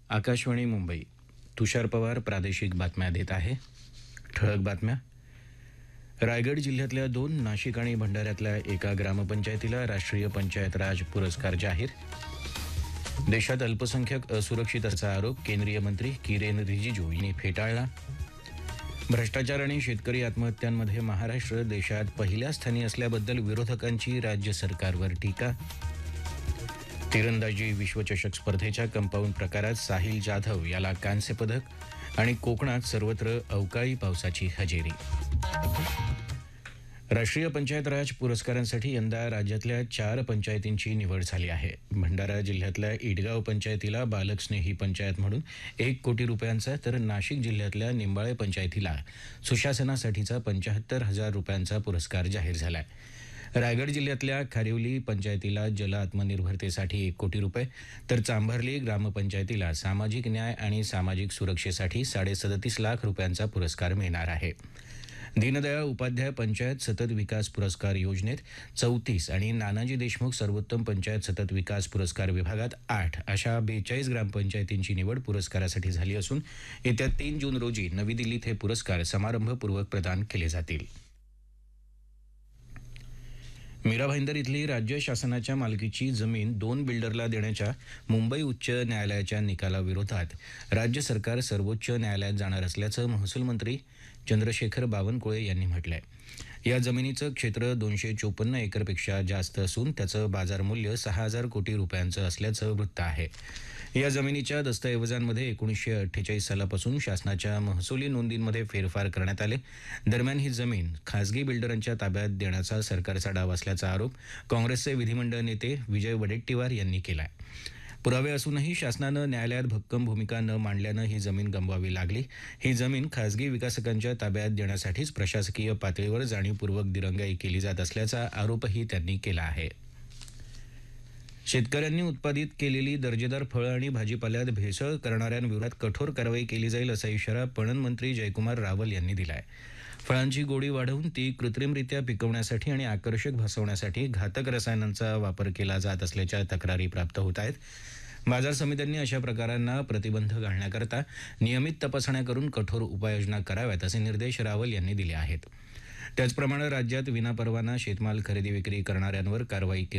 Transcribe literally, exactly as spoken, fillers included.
आकाशवाणी मुंबई. तुषार पवार प्रादेशिक बातम्या देत आहे. ठळक बातम्या. रायगड जिल्ह्यातल्या दोन, नाशिक आणि भंडाऱ्यातल्या एका ग्रामपंचायतीला राष्ट्रीय पंचायत राज पुरस्कार जाहीर. देशात अल्पसंख्याक असुरक्षित असल्याचा आरोप केंद्रीय मंत्री किरेन रिजिजू यांनी फेटाळला. भ्रष्टाचार आणि शेतकरी आत्महत्यांमध्ये महाराष्ट्र देशात पहिल्या स्थानी असल्याबद्दल विरोधकांची राज्य सरकारवर टीका. तिरंदाजी विश्वचषक स्पर्धेच्या कंपाऊंड प्रकारात साहिल जाधव याला कांस्य पदक आणि कोकणात सर्वत्र अवकाळी पावसाची हजेरी. राष्ट्रीय पंचायत राज पुरस्कारांसाठी यंदा राज्यातल्या चार पंचायतींची निवड झाली आहे. भंडारा जिल्ह्यातल्या इटगाव पंचायतीला बालकस्नेही पंचायत म्हणून एक कोटी रुपयांचा, तर नाशिक जिल्ह्यातल्या निंबाळे पंचायतीला सुशासनासाठीचा पंच्याहत्तर हजार रुपयांचा पुरस्कार जाहीर झाला आहे. रायगड जिल्ह्यातल्या खारिवली पंचायतीला जल आत्मनिर्भरतेसाठी एक कोटी रुपये, तर चांभारली ग्रामपंचायतीला सामाजिक न्याय आणि सामाजिक सुरक्षेसाठी साडेसदतीस लाख रुपयांचा पुरस्कार मिळणार आहे. दीनदयाळ उपाध्याय पंचायत सतत विकास पुरस्कार योजनेत चौतीस आणि नानाजी देशमुख सर्वोत्तम पंचायत सतत विकास पुरस्कार विभागात आठ अशा बेचाळीस ग्रामपंचायतींची निवड पुरस्कारासाठी झाली असून येत्या तीन जून रोजी नवी दिल्लीत हे पुरस्कार समारंभपूर्वक प्रदान केले जातील. मीरा भाईंदर इथली राज्य शासनाच्या मालकीची जमीन दोन बिल्डरला देण्याच्या मुंबई उच्च न्यायालयाच्या निकालाविरोधात राज्य सरकार सर्वोच्च न्यायालयात जाणार असल्याचं महसूल मंत्री चंद्रशेखर बावनकुळे यांनी म्हटलं आहे. या जमिनीचं क्षेत्र दोनशे चोपन्न एकरपेक्षा जास्त असून त्याचं बाजारमूल्य सहा हजार कोटी रुपयांचं असल्याचं वृत्त आहे. या जमिनीच्या दस्तऐवजांमध्ये एकोणीसशे अठ्ठेचाळीस सालापासून शासनाच्या महसुली नोंदींमध्ये फेरफार करण्यात आले. दरम्यान ही जमीन खासगी बिल्डरांच्या ताब्यात देण्याचा सरकारचा डाव असल्याचा आरोप काँग्रेसचे विधिमंडळ नेते विजय वडेट्टीवार यांनी केला आहे. पुरावे असूनही शासनानं न्यायालयात भक्कम भूमिका न मांडल्यानं ही जमीन गमवावी लागली. ही जमीन खासगी विकासकांच्या ताब्यात देण्यासाठीच प्रशासकीय पातळीवर जाणीवपूर्वक दिरंगाई केली जात असल्याचा आरोपही त्यांनी केला आहे. शेतकऱ्यांनी उत्पादित केलेली दर्जेदार फळं आणि भाजीपाल्यात भेसळ करणाऱ्यांविरोधात कठोर कारवाई केली जाईल असा इशारा पणन मंत्री जयकुमार रावल यांनी दिला आहे. फळांची गोडी वाढवून ती कृत्रिमरित्या पिकवण्यासाठी आणि आकर्षक भासवण्यासाठी घातक रसायनांचा वापर केला जात असल्याच्या तक्रारी प्राप्त होत आहेत. बाजार समित्यांनी अशा प्रकारांना प्रतिबंध घालण्याकरता नियमित तपासण्या करून कठोर उपाययोजना कराव्यात असे निर्देश रावल यांनी दिले आहेत. त्याचप्रमाणे राज्यात विनापरवाना शेतमाल खरेदी विक्री करणाऱ्यांवर कारवाई